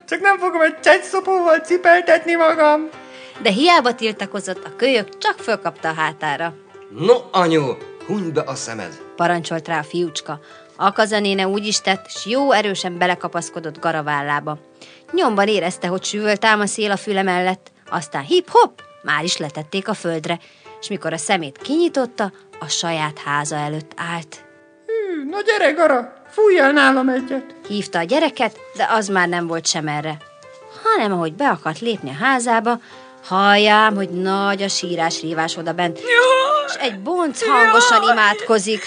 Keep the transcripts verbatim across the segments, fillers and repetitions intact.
csak nem fogom egy csegyszopóval cipeltetni magam. De hiába tiltakozott, a kölyök csak fölkapta a hátára. No, anyu, huny be a szemed! Parancsolt rá a fiúcska. Akaza néne úgy is tett, s jó erősen belekapaszkodott Gara vállába. Nyomban érezte, hogy süvölt ám a szél a füle mellett, aztán hip-hop, már is letették a földre, és mikor a szemét kinyitotta, a saját háza előtt állt. Hű, na gyere, Gara, fújj el nálam egyet. Hívta a gyereket, de az már nem volt sem erre, hanem ahogy be akart lépni a házába, halljám, hogy nagy a sírás-rívás odabent, és egy bonc hangosan imádkozik.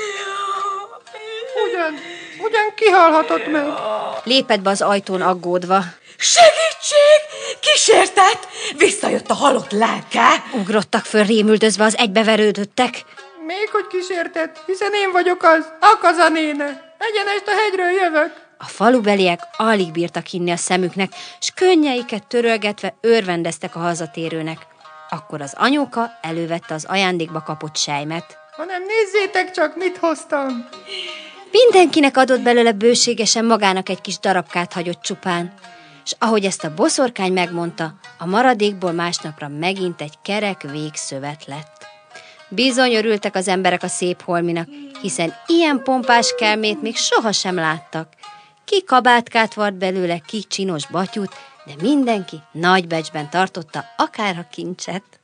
Ugyan, ugyan kihalhatott meg. Lépett be az ajtón aggódva. Segítség! Kísértet! Visszajött a halott lelke! Ugrottak föl rémüldözve az egybeverődöttek. Még hogy kísértett, hiszen én vagyok az, Akaza néne. Egyenest a hegyről jövök. A falubeliek alig bírtak hinni a szemüknek, s könnyeiket törölgetve örvendeztek a hazatérőnek. Akkor az anyóka elővette az ajándékba kapott sejmet. Hanem nézzétek csak, mit hoztam. Mindenkinek adott belőle bőségesen, magának egy kis darabkát hagyott csupán. És ahogy ezt a boszorkány megmondta, a maradékból másnapra megint egy kerek végszövet lett. Bizony örültek az emberek a szép holminak, hiszen ilyen pompás kelmét még sohasem láttak. Ki kabátkát vart belőle, ki csinos batyút, de mindenki nagy becsben tartotta akár a kincset.